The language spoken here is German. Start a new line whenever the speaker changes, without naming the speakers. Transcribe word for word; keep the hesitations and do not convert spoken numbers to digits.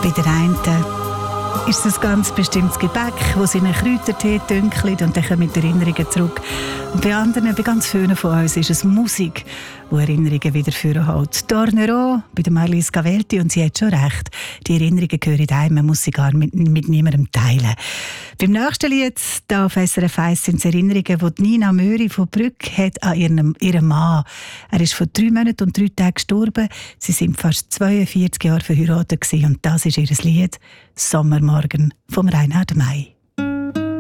Bei der einen ist es ein ganz bestimmtes Gebäck, das in einen Kräutertee dünkelt und dann kommen die Erinnerungen zurück. Und bei anderen, bei ganz vielen von uns, ist es Musik, die Erinnerungen wieder führen. Tornerò bei der Marlise Gavelti, und sie hat schon recht. Die Erinnerungen gehören einem, man muss sie gar mit, mit niemandem teilen. Beim nächsten Lied da auf S R F eins sind es Erinnerungen, die Nina Möri von Brügg hat an ihrem, ihrem Mann. Er ist vor drei Monaten und drei Tagen gestorben. Sie sind fast zweiundvierzig Jahre verheiratet gewesen, und das ist ihr Lied «Sommermorgen» vom Reinhard May.